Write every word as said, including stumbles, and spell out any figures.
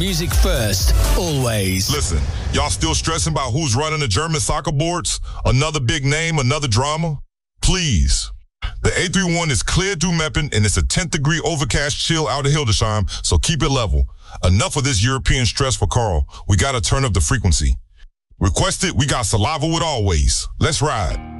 music first, always. Listen, y'all still stressing about who's running the German soccer boards? Another big name, another drama? Please. The A thirty-one is clear through Meppen, and it's a tenth degree overcast chill out of Hildesheim, so keep it level. Enough of this European stress for Carl. We gotta turn up the frequency. Request it, we got saliva with always. Let's ride.